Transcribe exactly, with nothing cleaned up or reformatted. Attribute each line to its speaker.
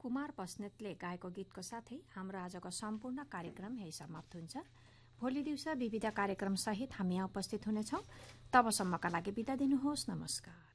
Speaker 1: कुमार बस्नेतले गाएको गीतको साथै हाम्रो आजको सम्पूर्ण कार्यक्रम यही समाप्त हुन्छ। भोलि दिउँसो विविध कार्यक्रम सहित हामी यहाँ उपस्थित हुनेछौं। तबसम्मका लागि बिदा दिनुहोस्। नमस्कार।